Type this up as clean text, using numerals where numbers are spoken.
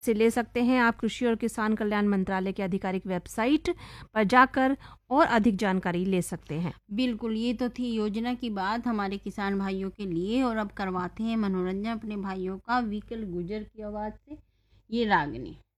से ले सकते हैं। आप कृषि और किसान कल्याण मंत्रालय के आधिकारिक वेबसाइट पर जाकर और अधिक जानकारी ले सकते हैं। बिल्कुल, ये तो थी योजना की बात हमारे किसान भाइयों के लिए। और अब करवाते हैं मनोरंजन अपने भाइयों का व्हीकल गुजर की आवाज़ से, ये रागनी।